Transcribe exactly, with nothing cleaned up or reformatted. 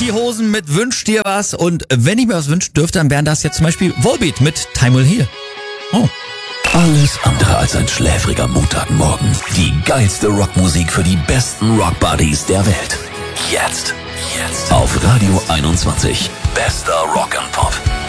die Hosen mit Wünsch dir was. Und wenn ich mir was wünschen dürfte, dann wären das jetzt zum Beispiel Volbeat mit Time Will Heal. Oh. Alles andere als ein schläfriger Montagmorgen. Die geilste Rockmusik für die besten Rockbuddies der Welt. Jetzt. Jetzt. Auf Radio einundzwanzig. Bester Rock and Pop.